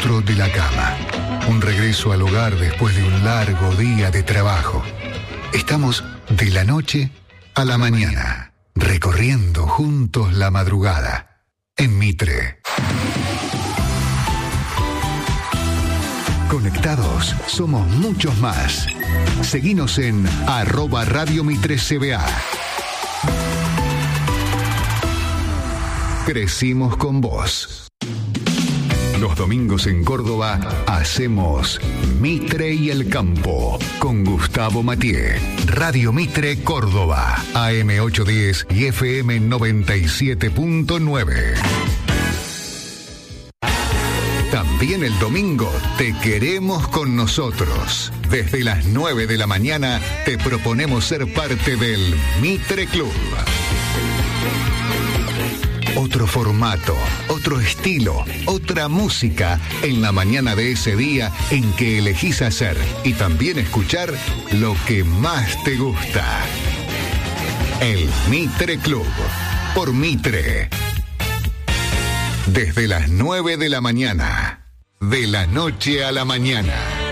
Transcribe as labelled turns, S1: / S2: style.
S1: monstruo de la cama. Un regreso al hogar después de un largo día de trabajo. Estamos de la noche a la mañana, recorriendo juntos la madrugada. En Mitre. Conectados, somos muchos más. Seguinos en @RadioMitreCBA. Crecimos con vos. Los domingos en Córdoba hacemos Mitre y el Campo con Gustavo Mathieu. Radio Mitre Córdoba, AM 810 y FM 97.9. También el domingo te queremos con nosotros. Desde las 9 de la mañana te proponemos ser parte del Mitre Club. Otro formato, otro estilo, otra música en la mañana de ese día en que elegís hacer y también escuchar lo que más te gusta. El Mitre Club, por Mitre. Desde las 9 de la mañana, de la noche a la mañana.